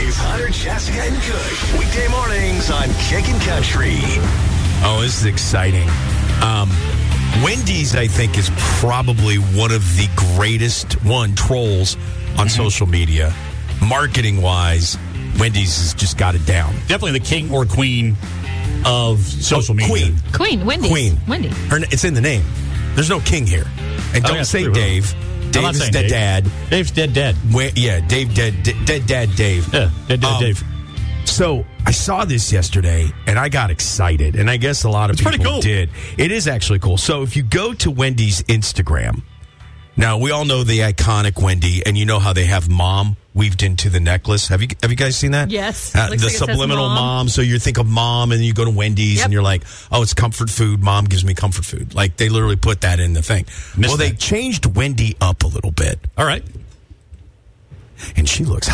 Dave, Hunter, Jessica, and Kush. Weekday mornings on Kickin' Country. Oh, this is exciting. Wendy's, I think, is probably one of the greatest trolls on social media. Marketing-wise, Wendy's has just got it down. Definitely the king or queen of social media. Queen. Wendy's. Wendy. It's in the name. There's no king here. And don't say true. Dave. Dave is dead dad. Dave's dead. Yeah, Dave dead dad Dave. Yeah, dead Dave. So I saw this yesterday, and I got excited, and I guess a lot of people did. It is actually cool. So if you go to Wendy's Instagram, now we all know the iconic Wendy, and you know how they have mom weaved into the necklace. Have you guys seen that? Yes. The subliminal mom. So you think of mom, and you go to Wendy's, and you're like, oh, it's comfort food. Mom gives me comfort food. Like, they literally put that in the thing. They changed Wendy up a little bit. All right. And she looks